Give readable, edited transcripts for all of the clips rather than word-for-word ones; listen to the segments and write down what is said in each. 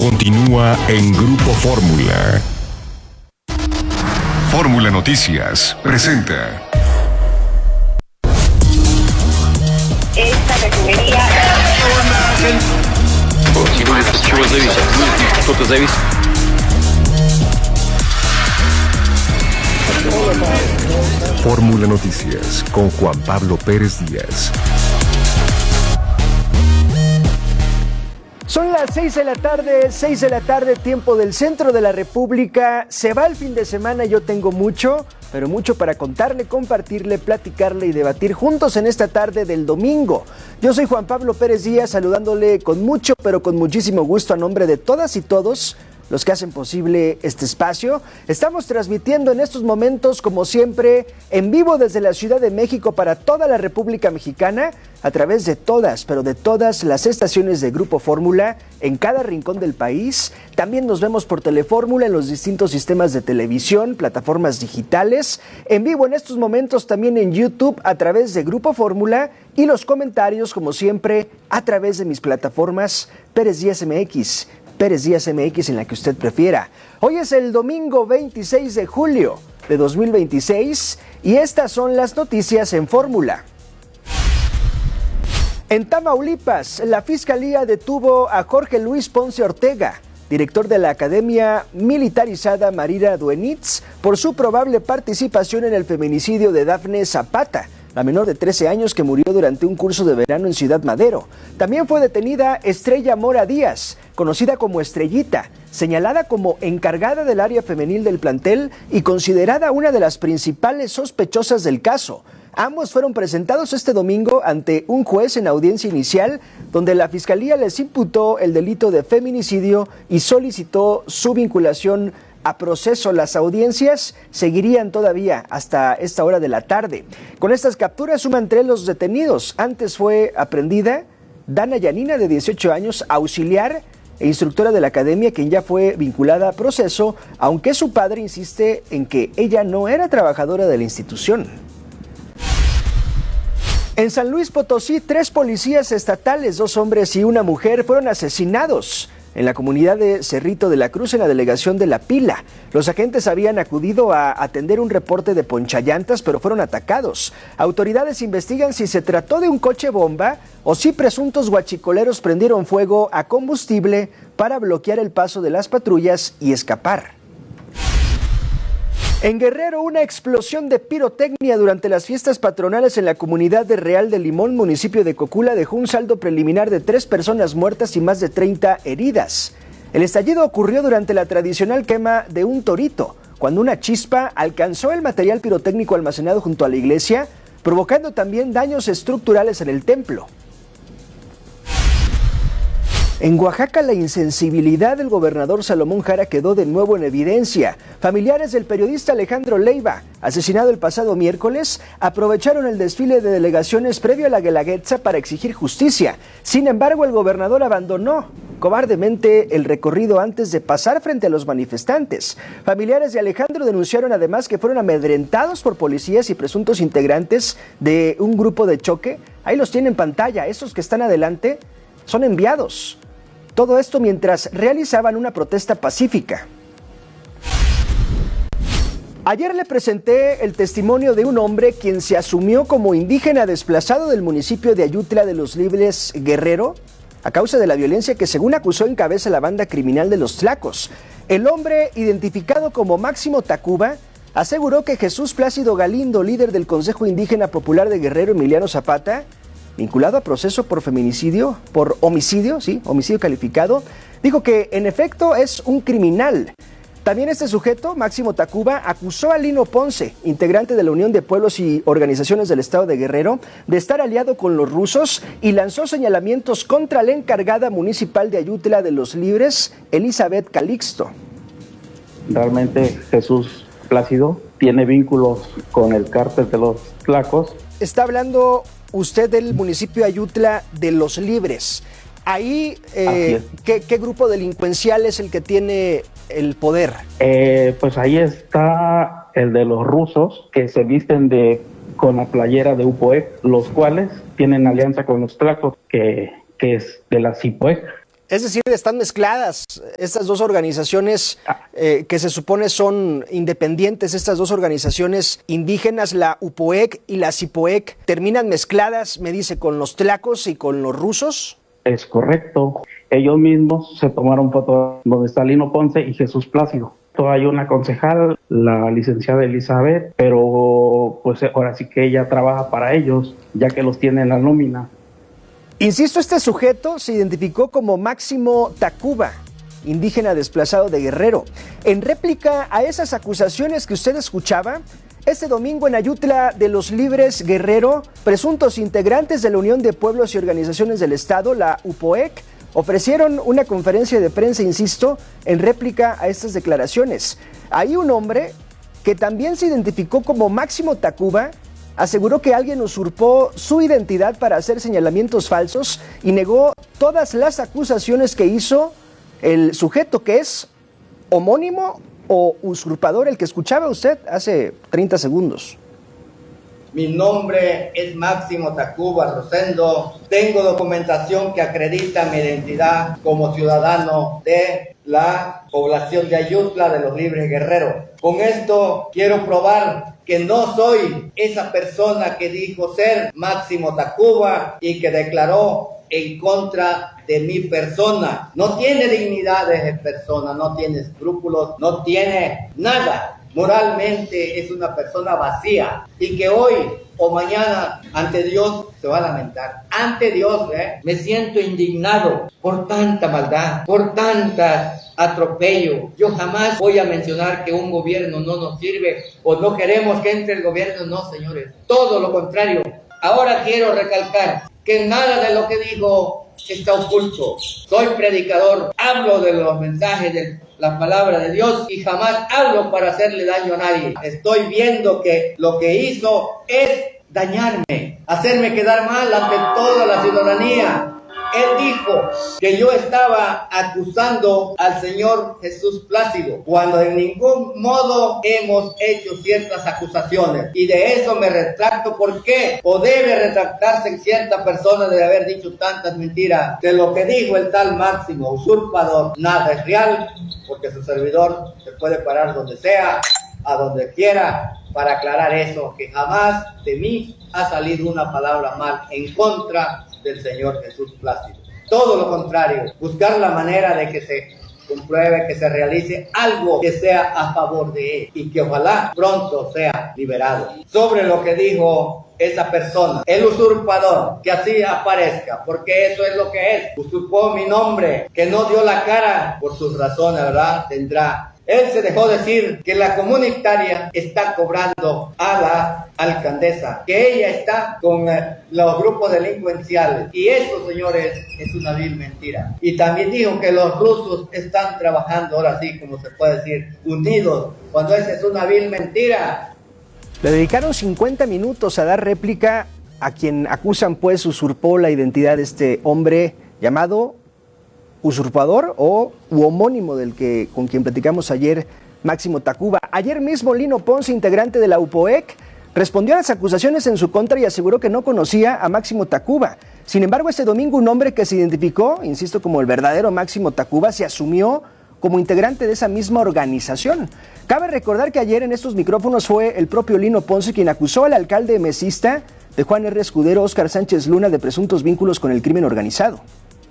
continúa en Grupo Fórmula. Fórmula Noticias presenta. Esta refinería... Что-то зависит. Fórmula Noticias con Juan Pablo Pérez Díaz. Son las 6 de la tarde, tiempo del centro de la República. Se va el fin de semana, yo tengo mucho, pero mucho para contarle, compartirle, platicarle y debatir juntos en esta tarde del domingo. Yo soy Juan Pablo Pérez Díaz, saludándole con mucho, pero con muchísimo gusto a nombre de todas y todos los que hacen posible este espacio. Estamos transmitiendo en estos momentos, como siempre, en vivo desde la Ciudad de México para toda la República Mexicana, a través de todas, pero de todas las estaciones de Grupo Fórmula en cada rincón del país. También nos vemos por Telefórmula en los distintos sistemas de televisión, plataformas digitales, en vivo en estos momentos también en YouTube a través de Grupo Fórmula y los comentarios, como siempre, a través de mis plataformas Pérez Díaz MX, Pérez Díaz MX en la que usted prefiera. Hoy es el domingo 26 de julio de 2026 y estas son las noticias en Fórmula. En Tamaulipas, la Fiscalía detuvo a Jorge Luis Ponce Ortega, director de la Academia Militarizada Marina Duenitz, por su probable participación en el feminicidio de Dafne Zapata, la menor de 13 años que murió durante un curso de verano en Ciudad Madero. También fue detenida Estrella Mora Díaz, conocida como Estrellita, señalada como encargada del área femenil del plantel y considerada una de las principales sospechosas del caso. Ambos fueron presentados este domingo ante un juez en audiencia inicial, donde la Fiscalía les imputó el delito de feminicidio y solicitó su vinculación a proceso. Las audiencias seguirían todavía hasta esta hora de la tarde. Con estas capturas suman 3 los detenidos. Antes fue aprendida Dana Yanina, de 18 años, auxiliar e instructora de la academia, quien ya fue vinculada a proceso, aunque su padre insiste en que ella no era trabajadora de la institución. En San Luis Potosí, 3 policías estatales, 2 hombres y una mujer, fueron asesinados en la comunidad de Cerrito de la Cruz, en la delegación de La Pila. Los agentes habían acudido a atender un reporte de ponchallantas, pero fueron atacados. Autoridades investigan si se trató de un coche bomba o si presuntos guachicoleros prendieron fuego a combustible para bloquear el paso de las patrullas y escapar. En Guerrero, una explosión de pirotecnia durante las fiestas patronales en la comunidad de Real de Limón, municipio de Cocula, dejó un saldo preliminar de 3 personas muertas y más de 30 heridas. El estallido ocurrió durante la tradicional quema de un torito, cuando una chispa alcanzó el material pirotécnico almacenado junto a la iglesia, provocando también daños estructurales en el templo. En Oaxaca, la insensibilidad del gobernador Salomón Jara quedó de nuevo en evidencia. Familiares del periodista Alejandro Leiva, asesinado el pasado miércoles, aprovecharon el desfile de delegaciones previo a la Guelaguetza para exigir justicia. Sin embargo, el gobernador abandonó cobardemente el recorrido antes de pasar frente a los manifestantes. Familiares de Alejandro denunciaron además que fueron amedrentados por policías y presuntos integrantes de un grupo de choque. Ahí los tienen en pantalla, estos que están adelante son enviados. Todo esto mientras realizaban una protesta pacífica. Ayer le presenté el testimonio de un hombre quien se asumió como indígena desplazado del municipio de Ayutla de los Libres, Guerrero, a causa de la violencia que, según acusó, encabeza la banda criminal de los Tlacos. El hombre, identificado como Máximo Tacuba, aseguró que Jesús Plácido Galindo, líder del Consejo Indígena Popular de Guerrero, Emiliano Zapata, vinculado a proceso por homicidio calificado, dijo que en efecto es un criminal. También este sujeto, Máximo Tacuba, acusó a Lino Ponce, integrante de la Unión de Pueblos y Organizaciones del Estado de Guerrero, de estar aliado con los rusos y lanzó señalamientos contra la encargada municipal de Ayutla de los Libres, Elizabeth Calixto. Realmente Jesús Plácido tiene vínculos con el cártel de los Tlacos. Está hablando usted del municipio de Ayutla de los Libres. Ahí, ¿qué grupo delincuencial es el que tiene el poder? Pues ahí está el de los rusos, que se visten con la playera de UPOEC, los cuales tienen alianza con los Tlacos, que es de la CIPOEC. Es decir, están mezcladas estas dos organizaciones que se supone son independientes, estas dos organizaciones indígenas, la UPOEC y la CIPOEC, ¿terminan mezcladas, me dice, con los tlacos y con los rusos? Es correcto. Ellos mismos se tomaron fotos donde está Lino Ponce y Jesús Plácido. Hay una concejal, la licenciada Elizabeth, pero pues ahora sí que ella trabaja para ellos, ya que los tiene en la nómina. Insisto, este sujeto se identificó como Máximo Tacuba, indígena desplazado de Guerrero. En réplica a esas acusaciones que usted escuchaba, este domingo en Ayutla de los Libres Guerrero, presuntos integrantes de la Unión de Pueblos y Organizaciones del Estado, la UPOEC, ofrecieron una conferencia de prensa, insisto, en réplica a estas declaraciones. Ahí un hombre que también se identificó como Máximo Tacuba aseguró que alguien usurpó su identidad para hacer señalamientos falsos y negó todas las acusaciones que hizo el sujeto, que es homónimo o usurpador, el que escuchaba usted hace 30 segundos. Mi nombre es Máximo Tacuba Rosendo. Tengo documentación que acredita mi identidad como ciudadano de la población de Ayutla de los Libres Guerreros. Con esto quiero probar que no soy esa persona que dijo ser Máximo Tacuba y que declaró en contra de mi persona. No tiene dignidad de persona, no tiene escrúpulos, no tiene nada. Moralmente es una persona vacía y que hoy o mañana ante Dios se va a lamentar. Ante Dios me siento indignado por tanta maldad, por tanta atropello. Yo jamás voy a mencionar que un gobierno no nos sirve o no queremos que entre el gobierno, no, señores. Todo lo contrario. Ahora quiero recalcar que nada de lo que digo está oculto. Soy predicador, hablo de los mensajes de la palabra de Dios y jamás hablo para hacerle daño a nadie. Estoy viendo que lo que hizo es dañarme, hacerme quedar mal ante toda la ciudadanía. Él dijo que yo estaba acusando al señor Jesús Plácido, cuando en ningún modo hemos hecho ciertas acusaciones. Y de eso me retracto. ¿Por qué? O debe retractarse cierta persona de haber dicho tantas mentiras. De lo que dijo el tal Máximo, usurpador, nada es real, porque su servidor se puede parar donde sea, a donde quiera, para aclarar eso, que jamás de mí ha salido una palabra mal en contra del señor Jesús Plácido. Todo lo contrario, buscar la manera de que se compruebe, que se realice algo que sea a favor de él y que ojalá pronto sea liberado. Sobre lo que dijo esa persona, el usurpador, que así aparezca, porque eso es lo que es. Usurpó mi nombre, que no dio la cara por sus razones, ¿verdad? Tendrá. Él se dejó decir que la comunitaria está cobrando a la alcaldesa, que ella está con los grupos delincuenciales. Y eso, señores, es una vil mentira. Y también dijo que los rusos están trabajando, ahora sí, como se puede decir, unidos, cuando esa es una vil mentira. Le dedicaron 50 minutos a dar réplica a quien acusan, pues, usurpó la identidad de este hombre llamado usurpador u homónimo con quien platicamos ayer, Máximo Tacuba. Ayer mismo Lino Ponce, integrante de la UPOEC, respondió a las acusaciones en su contra y aseguró que no conocía a Máximo Tacuba. Sin embargo, este domingo un hombre que se identificó, insisto, como el verdadero Máximo Tacuba, se asumió como integrante de esa misma organización. Cabe recordar que ayer en estos micrófonos fue el propio Lino Ponce quien acusó al alcalde mesista de Juan R. Escudero, Óscar Sánchez Luna, de presuntos vínculos con el crimen organizado.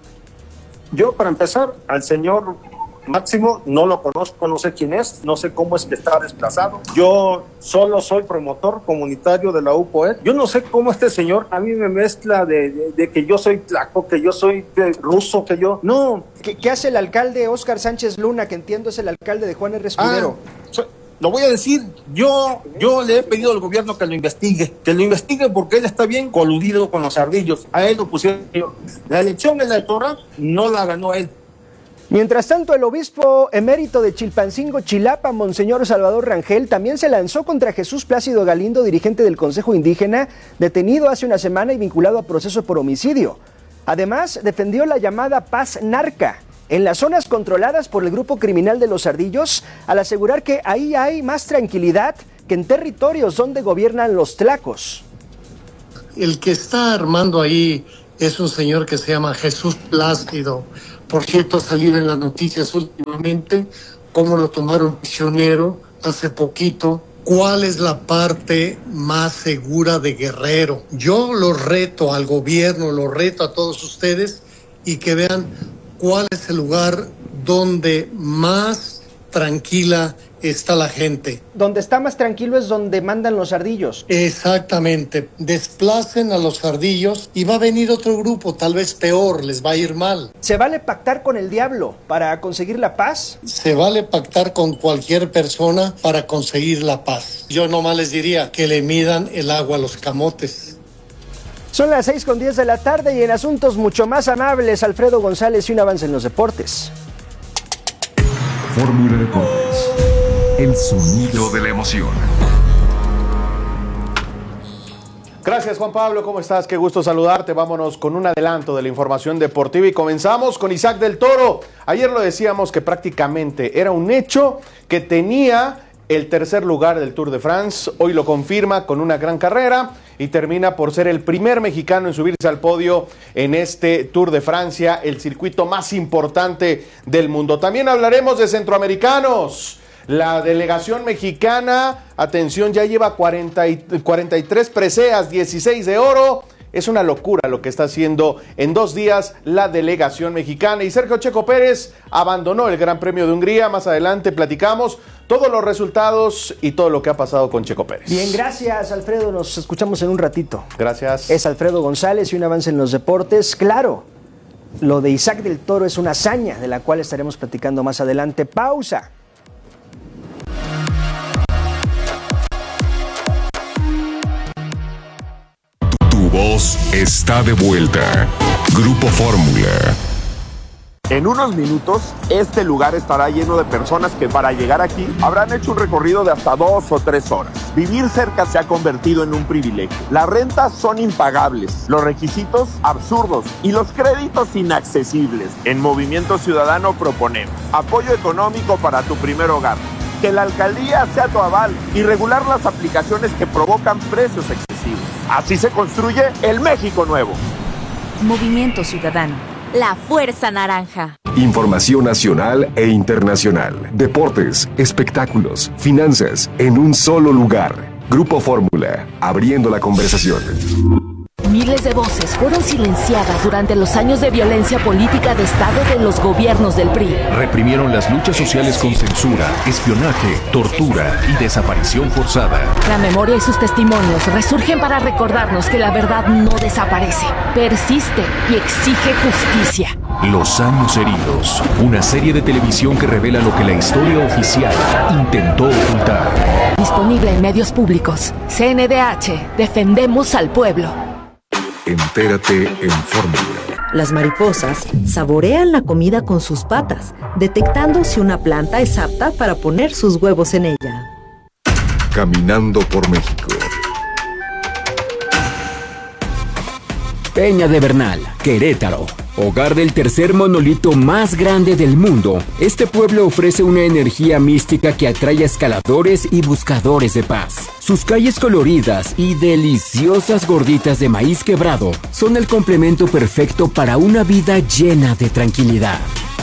Yo, para empezar, al señor Máximo no lo conozco, no sé quién es, no sé cómo es que está desplazado. Yo solo soy promotor comunitario de la UPOEC. Yo no sé cómo este señor a mí me mezcla de que yo soy tlaco, que yo soy ruso, que yo... No. ¿Qué hace el alcalde Óscar Sánchez Luna, que entiendo es el alcalde de Juan R. Escudero? Lo voy a decir, yo le he pedido al gobierno que lo investigue porque él está bien coludido con los ardillos. A él lo pusieron. La elección electoral no la ganó él. Mientras tanto, el obispo emérito de Chilpancingo, Chilapa, Monseñor Salvador Rangel, también se lanzó contra Jesús Plácido Galindo, dirigente del Consejo Indígena, detenido hace una semana y vinculado a proceso por homicidio. Además, defendió la llamada paz narca en las zonas controladas por el grupo criminal de los Ardillos, al asegurar que ahí hay más tranquilidad que en territorios donde gobiernan los tlacos. El que está armando ahí es un señor que se llama Jesús Plácido, Por cierto, ha salido en las noticias últimamente cómo lo tomaron prisionero hace poquito. ¿Cuál es la parte más segura de Guerrero? Yo lo reto al gobierno, lo reto a todos ustedes y que vean cuál es el lugar donde más tranquila está la gente. Donde está más tranquilo es donde mandan los ardillos. Exactamente. Desplacen a los ardillos y va a venir otro grupo, tal vez peor, les va a ir mal. ¿Se vale pactar con el diablo para conseguir la paz? Se vale pactar con cualquier persona para conseguir la paz. Yo nomás les diría que le midan el agua a los camotes. Son las 6:10 de la tarde y en asuntos mucho más amables, Alfredo González y un avance en los deportes. Fórmula Deportes. El sonido de la emoción. Gracias, Juan Pablo. ¿Cómo estás? Qué gusto saludarte. Vámonos con un adelanto de la información deportiva y comenzamos con Isaac del Toro. Ayer lo decíamos que prácticamente era un hecho que tenía el tercer lugar del Tour de France. Hoy lo confirma con una gran carrera y termina por ser el primer mexicano en subirse al podio en este Tour de Francia, el circuito más importante del mundo. También hablaremos de centroamericanos. La delegación mexicana, atención, ya lleva 43 preseas, 16 de oro. Es una locura lo que está haciendo en 2 días la delegación mexicana. Y Sergio Checo Pérez abandonó el Gran Premio de Hungría. Más adelante platicamos todos los resultados y todo lo que ha pasado con Checo Pérez. Bien, gracias, Alfredo. Nos escuchamos en un ratito. Gracias. Es Alfredo González y un avance en los deportes. Claro, lo de Isaac del Toro es una hazaña de la cual estaremos platicando más adelante. Pausa. Tu voz está de vuelta. Grupo Fórmula. En unos minutos, este lugar estará lleno de personas que para llegar aquí habrán hecho un recorrido de hasta 2 o 3 horas. Vivir cerca se ha convertido en un privilegio. Las rentas son impagables, los requisitos absurdos y los créditos inaccesibles. En Movimiento Ciudadano proponemos apoyo económico para tu primer hogar, que la alcaldía sea tu aval y regular las aplicaciones que provocan precios excesivos. Así se construye el México nuevo. Movimiento Ciudadano. La Fuerza Naranja. Información nacional e internacional. Deportes, espectáculos, finanzas, en un solo lugar. Grupo Fórmula, abriendo la conversación. Miles de voces fueron silenciadas durante los años de violencia política de Estado de los gobiernos del PRI. Reprimieron las luchas sociales con censura, espionaje, tortura y desaparición forzada. La memoria y sus testimonios resurgen para recordarnos que la verdad no desaparece, persiste y exige justicia. Los años heridos, una serie de televisión que revela lo que la historia oficial intentó ocultar. Disponible en medios públicos. CNDH, defendemos al pueblo. Entérate en Fórmula. Las mariposas saborean la comida con sus patas, detectando si una planta es apta para poner sus huevos en ella. Caminando por México. Peña de Bernal, Querétaro. Hogar del tercer monolito más grande del mundo, este pueblo ofrece una energía mística que atrae a escaladores y buscadores de paz. Sus calles coloridas y deliciosas gorditas de maíz quebrado son el complemento perfecto para una vida llena de tranquilidad.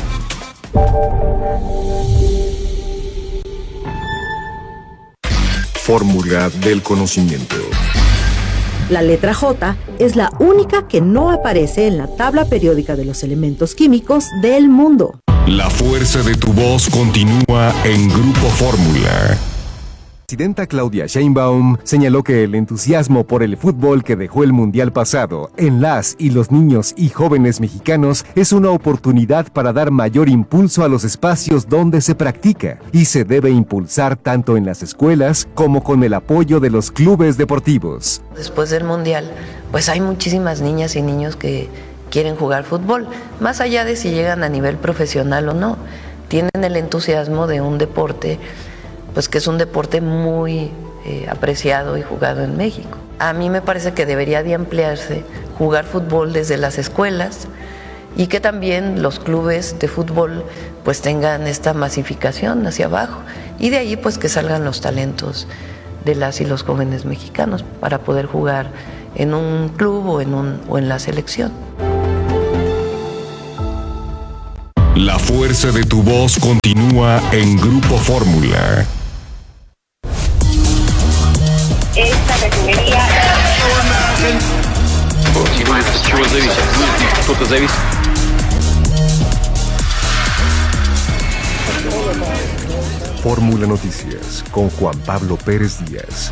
Fórmula del conocimiento. La letra J es la única que no aparece en la tabla periódica de los elementos químicos del mundo. La fuerza de tu voz continúa en Grupo Fórmula. La presidenta Claudia Sheinbaum señaló que el entusiasmo por el fútbol que dejó el Mundial pasado en las y los niños y jóvenes mexicanos es una oportunidad para dar mayor impulso a los espacios donde se practica y se debe impulsar tanto en las escuelas como con el apoyo de los clubes deportivos. Después del Mundial, pues hay muchísimas niñas y niños que quieren jugar fútbol, más allá de si llegan a nivel profesional o no, tienen el entusiasmo de un deporte pues que es un deporte muy apreciado y jugado en México. A mí me parece que debería de ampliarse jugar fútbol desde las escuelas y que también los clubes de fútbol pues tengan esta masificación hacia abajo y de ahí pues que salgan los talentos de las y los jóvenes mexicanos para poder jugar en un club o en la selección. La fuerza de tu voz continúa en Grupo Fórmula. Esta refinería... Fórmula Noticias con Juan Pablo Pérez Díaz.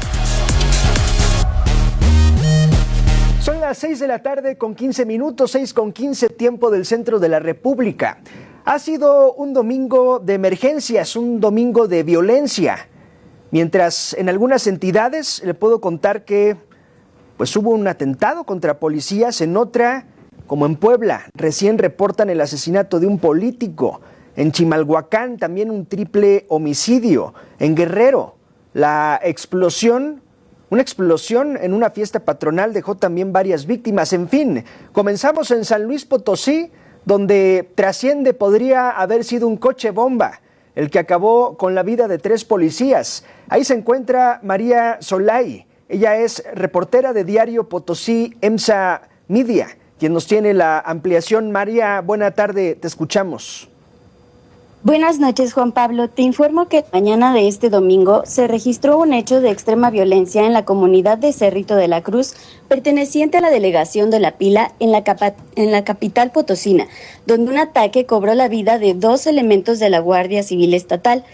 Son las 6 de la tarde con 15 minutos, 6:15 tiempo del centro de la República. Ha sido un domingo de emergencias, un domingo de violencia. Mientras en algunas entidades le puedo contar que pues hubo un atentado contra policías, en otra, como en Puebla, recién reportan el asesinato de un político. En Chimalhuacán también un triple homicidio. En Guerrero, una explosión en una fiesta patronal dejó también varias víctimas. En fin, comenzamos en San Luis Potosí, donde trasciende podría haber sido un coche bomba el que acabó con la vida de 3 policías. Ahí se encuentra María Solay. Ella es reportera de Diario Potosí EMSA Media, quien nos tiene la ampliación. María, buena tarde, te escuchamos. Buenas noches, Juan Pablo. Te informo que mañana de este domingo se registró un hecho de extrema violencia en la comunidad de Cerrito de la Cruz, perteneciente a la delegación de La Pila en la capital potosina, donde un ataque cobró la vida de 2 elementos de la Guardia Civil Estatal.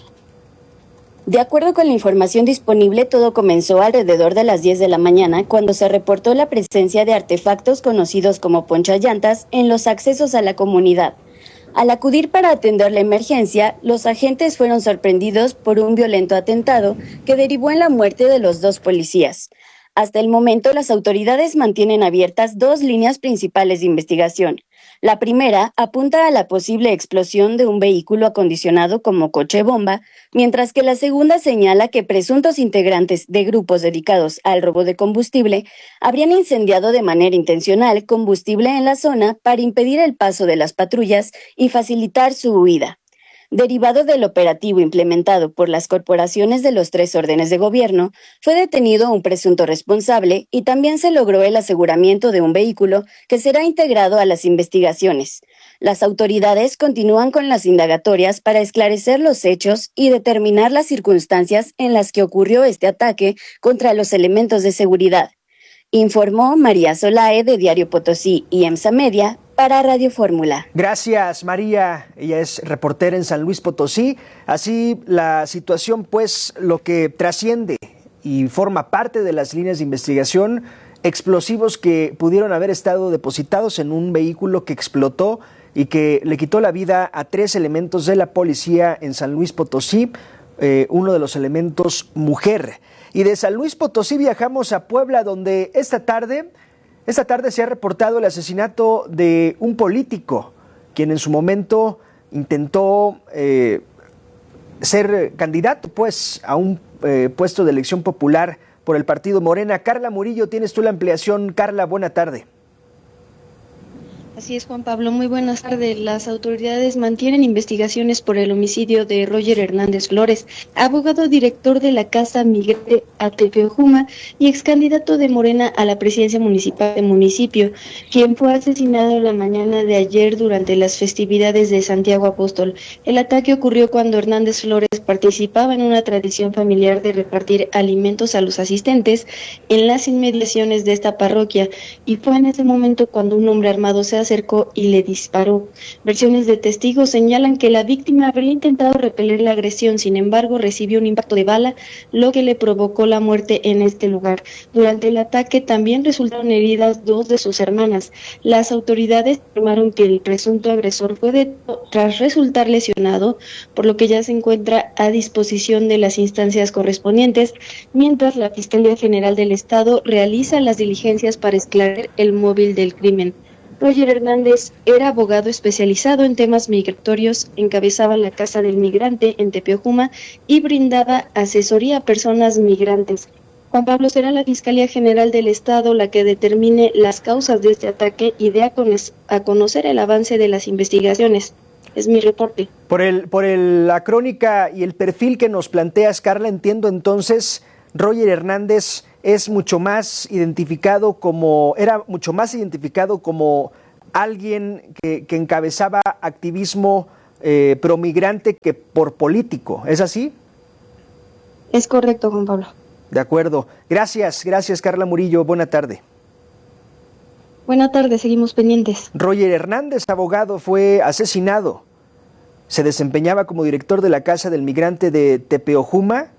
De acuerdo con la información disponible, todo comenzó alrededor de las 10 de la mañana, cuando se reportó la presencia de artefactos conocidos como ponchallantas en los accesos a la comunidad. Al acudir para atender la emergencia, los agentes fueron sorprendidos por un violento atentado que derivó en la muerte de los 2 policías. Hasta el momento, las autoridades mantienen abiertas 2 líneas principales de investigación. La primera apunta a la posible explosión de un vehículo acondicionado como coche bomba, mientras que la segunda señala que presuntos integrantes de grupos dedicados al robo de combustible habrían incendiado de manera intencional combustible en la zona para impedir el paso de las patrullas y facilitar su huida. Derivado del operativo implementado por las corporaciones de los 3 órdenes de gobierno, fue detenido un presunto responsable y también se logró el aseguramiento de un vehículo que será integrado a las investigaciones. Las autoridades continúan con las indagatorias para esclarecer los hechos y determinar las circunstancias en las que ocurrió este ataque contra los elementos de seguridad. Informó María Solae de Diario Potosí y EMSA Media para Radio Fórmula. Gracias, María. Ella es reportera en San Luis Potosí. Así la situación, pues, lo que trasciende y forma parte de las líneas de investigación, explosivos que pudieron haber estado depositados en un vehículo que explotó y que le quitó la vida a 3 elementos de la policía en San Luis Potosí, uno de los elementos mujer. Y de San Luis Potosí viajamos a Puebla, donde esta tarde se ha reportado el asesinato de un político, quien en su momento intentó ser candidato pues a un puesto de elección popular por el partido Morena. Carla Murillo, tienes tú la ampliación. Carla, buena tarde. Así es, Juan Pablo. Muy buenas tardes. Las autoridades mantienen investigaciones por el homicidio de Roger Hernández Flores, abogado director de la Casa Migrante Atepeojuma y ex candidato de Morena a la presidencia municipal del municipio, quien fue asesinado la mañana de ayer durante las festividades de Santiago Apóstol. El ataque ocurrió cuando Hernández Flores participaba en una tradición familiar de repartir alimentos a los asistentes en las inmediaciones de esta parroquia, y fue en ese momento cuando un hombre armado se acercó y le disparó. Versiones de testigos señalan que la víctima habría intentado repeler la agresión, sin embargo recibió un impacto de bala, lo que le provocó la muerte en este lugar. Durante el ataque también resultaron heridas 2 de sus hermanas. Las autoridades afirmaron que el presunto agresor fue detenido tras resultar lesionado, por lo que ya se encuentra a disposición de las instancias correspondientes, mientras la Fiscalía General del Estado realiza las diligencias para esclarecer el móvil del crimen. Roger Hernández era abogado especializado en temas migratorios, encabezaba la Casa del Migrante en Tepeojuma y brindaba asesoría a personas migrantes. Juan Pablo, será la Fiscalía General del Estado la que determine las causas de este ataque y dé a conocer el avance de las investigaciones. Es mi reporte. Por la crónica y el perfil que nos planteas, Carla, entiendo entonces, Roger Hernández era mucho más identificado como alguien que encabezaba activismo promigrante que por político. ¿Es así? Es correcto, Juan Pablo. De acuerdo. Gracias, Carla Murillo. Buena tarde. Buena tarde, seguimos pendientes. Roger Hernández, abogado, fue asesinado. Se desempeñaba como director de la Casa del Migrante de Tepeojuma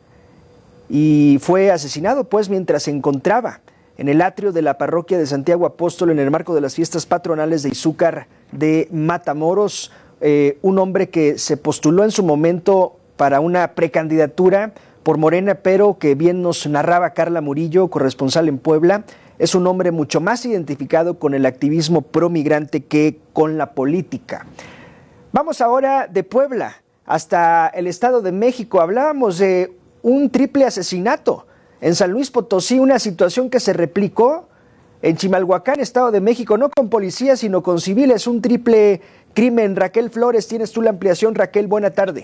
y fue asesinado pues mientras se encontraba en el atrio de la parroquia de Santiago Apóstol en el marco de las fiestas patronales de Izúcar de Matamoros. Un hombre que se postuló en su momento para una precandidatura por Morena, pero que bien nos narraba Carla Murillo, corresponsal en Puebla, es un hombre mucho más identificado con el activismo promigrante que con la política. Vamos ahora de Puebla hasta el Estado de México. Hablábamos de un triple asesinato en San Luis Potosí, una situación que se replicó en Chimalhuacán, Estado de México, no con policías, sino con civiles, un triple crimen. Raquel Flores, tienes tú la ampliación. Raquel, buena tarde.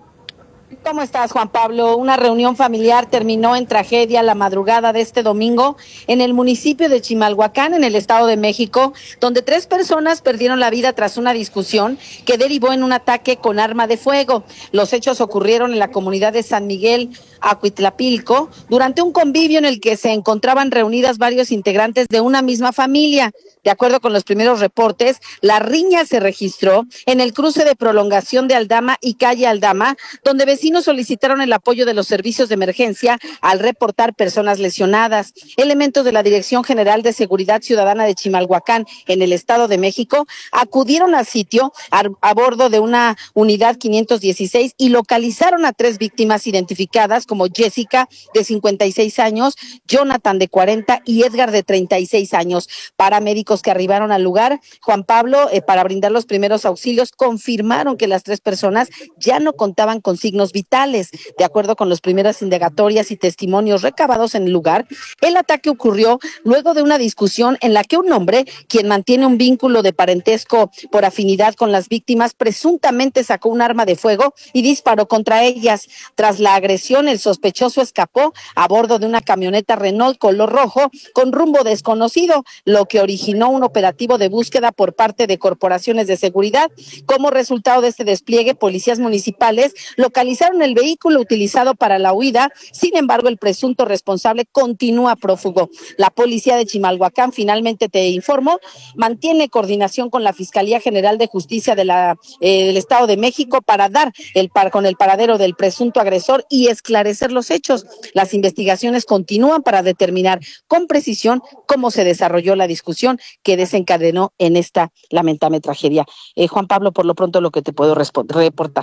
¿Cómo estás, Juan Pablo? Una reunión familiar terminó en tragedia la madrugada de este domingo en el municipio de Chimalhuacán, en el Estado de México, donde 3 personas perdieron la vida tras una discusión que derivó en un ataque con arma de fuego. Los hechos ocurrieron en la comunidad de San Miguel Acuitlapilco, durante un convivio en el que se encontraban reunidas varios integrantes de una misma familia. De acuerdo con los primeros reportes, la riña se registró en el cruce de Prolongación de Aldama y Calle Aldama, donde vecinos solicitaron el apoyo de los servicios de emergencia al reportar personas lesionadas. Elementos de la Dirección General de Seguridad Ciudadana de Chimalhuacán, en el Estado de México, acudieron al sitio a bordo de una unidad 516 y localizaron a 3 víctimas identificadas como Jessica, de 56 años, Jonathan, de 40 y Edgar, de 36 años. Paramédicos que arribaron al lugar, Juan Pablo, para brindar los primeros auxilios, confirmaron que las 3 personas ya no contaban con signos vitales. De acuerdo con las primeras indagatorias y testimonios recabados en el lugar, el ataque ocurrió luego de una discusión en la que un hombre, quien mantiene un vínculo de parentesco por afinidad con las víctimas, presuntamente sacó un arma de fuego y disparó contra ellas. Tras la agresión, el sospechoso escapó a bordo de una camioneta Renault color rojo con rumbo desconocido, lo que originó un operativo de búsqueda por parte de corporaciones de seguridad. Como resultado de este despliegue, policías municipales localizaron el vehículo utilizado para la huida. Sin embargo, el presunto responsable continúa prófugo. La policía de Chimalhuacán, finalmente te informo, mantiene coordinación con la Fiscalía General de Justicia del Estado de México para dar con el paradero del presunto agresor y esclarecer los hechos. Las investigaciones continúan para determinar con precisión cómo se desarrolló la discusión que desencadenó en esta lamentable tragedia. Juan Pablo, por lo pronto lo que te puedo reportar.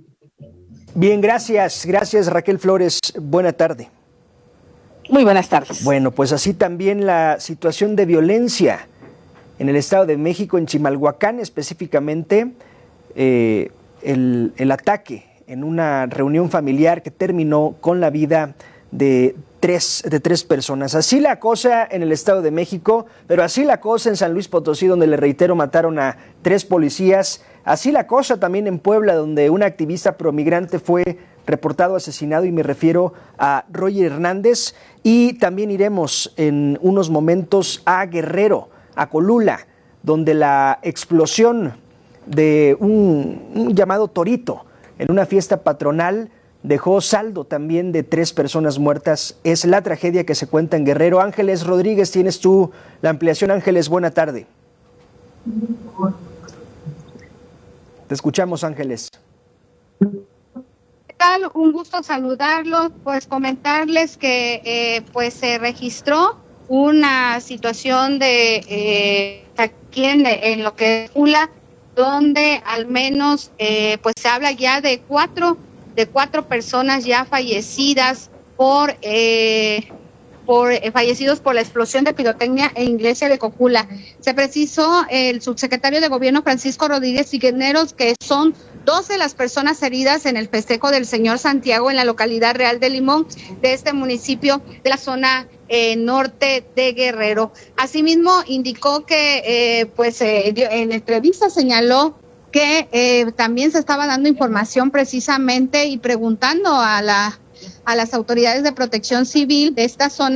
Bien, gracias Raquel Flores, buena tarde. Muy buenas tardes. Bueno, pues así también la situación de violencia en el Estado de México, en Chimalhuacán específicamente, el ataque en una reunión familiar que terminó con la vida de tres personas. Así la cosa en el Estado de México, pero así la cosa en San Luis Potosí, donde, le reitero, mataron a 3 policías. Así la cosa también en Puebla, donde un activista promigrante fue reportado asesinado, y me refiero a Roger Hernández. Y también iremos en unos momentos a Guerrero, a Colula, donde la explosión de un llamado torito en una fiesta patronal dejó saldo también de 3 personas muertas. Es la tragedia que se cuenta en Guerrero. Ángeles Rodríguez, tienes tú la ampliación. Ángeles, buena tarde. Te escuchamos, Ángeles. ¿Qué tal? Un gusto saludarlos. Pues comentarles que pues se registró una situación de aquí en lo que es Tula, donde al menos pues se habla ya de cuatro personas ya fallecidas fallecidos por la explosión de pirotecnia en Iglesia de Cojula. Se precisó el subsecretario de Gobierno Francisco Rodríguez Figueneros que son 12 las personas heridas en el festejo del Señor Santiago en la localidad Real de Limón de este municipio de la zona norte de Guerrero. Asimismo, indicó que en entrevista señaló que también se estaba dando información precisamente y preguntando a las autoridades de protección civil de esta zona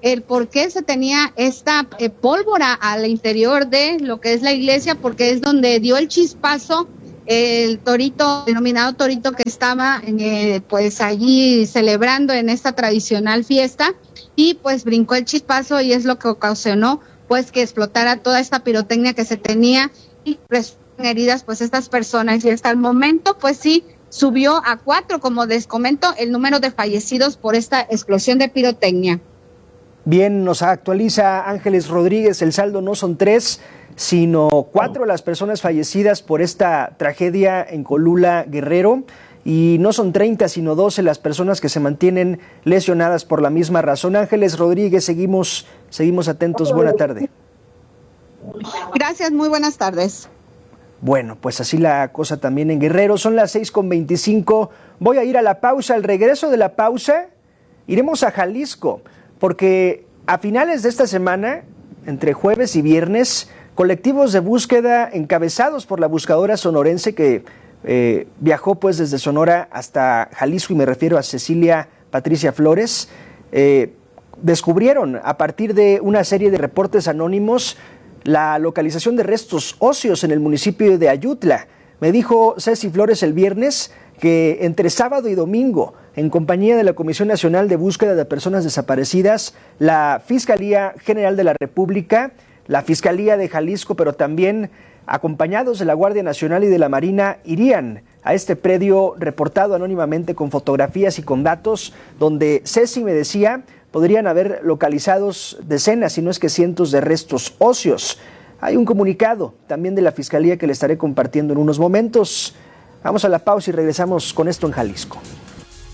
el por qué se tenía esta pólvora al interior de lo que es la iglesia, porque es donde dio el chispazo el torito, denominado torito, que estaba pues allí celebrando en esta tradicional fiesta, y pues brincó el chispazo y es lo que ocasionó pues que explotara toda esta pirotecnia que se tenía y resultaron heridas pues estas personas, y hasta el momento pues sí subió a 4, como les comento, el número de fallecidos por esta explosión de pirotecnia. Bien, nos actualiza Ángeles Rodríguez, el saldo no son 3, sino 4 las personas fallecidas por esta tragedia en Colula, Guerrero, y no son 30, sino 12 las personas que se mantienen lesionadas por la misma razón. Ángeles Rodríguez, seguimos atentos. Buena tarde. Gracias, muy buenas tardes. Bueno, pues así la cosa también en Guerrero. Son las 6:25. Voy a ir a la pausa. Al regreso de la pausa, iremos a Jalisco, porque a finales de esta semana, entre jueves y viernes, colectivos de búsqueda encabezados por la buscadora sonorense que viajó pues desde Sonora hasta Jalisco, y me refiero a Cecilia Patricia Flores, descubrieron a partir de una serie de reportes anónimos la localización de restos óseos en el municipio de Ayutla. Me dijo Ceci Flores el viernes que entre sábado y domingo, en compañía de la Comisión Nacional de Búsqueda de Personas Desaparecidas, la Fiscalía General de la República, la Fiscalía de Jalisco, pero también acompañados de la Guardia Nacional y de la Marina, irían a este predio reportado anónimamente con fotografías y con datos, donde Ceci me decía podrían haber localizados decenas, si no es que cientos de restos óseos. Hay un comunicado también de la Fiscalía que le estaré compartiendo en unos momentos. Vamos a la pausa y regresamos con esto en Jalisco.